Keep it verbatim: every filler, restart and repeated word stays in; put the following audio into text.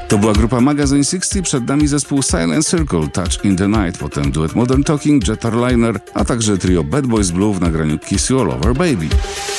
To była grupa Magazine sześćdziesiąt, przed nami zespół Silent Circle, Touch in the Night, potem duet Modern Talking, Jetarliner, a także trio Bad Boys Blue w nagraniu Kiss You All Over Baby.